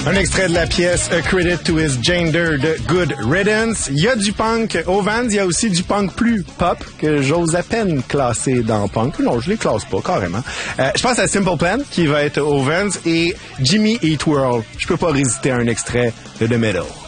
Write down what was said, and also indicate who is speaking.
Speaker 1: Un extrait de la pièce A Credit to His Gender de Good Riddance. Il y a du punk au Vans, il y a aussi du punk plus pop que j'ose à peine classer dans punk. Non, je les classe pas, carrément. Je pense à Simple Plan qui va être au Vans et Jimmy Eat World. Je peux pas résister à un extrait de The Middle.